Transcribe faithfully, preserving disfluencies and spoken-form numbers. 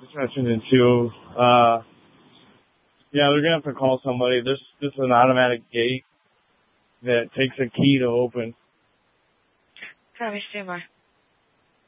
just mentioned it too. Uh, yeah, they're gonna have to call somebody. There's just an automatic gate that takes a key to open. Let me see more.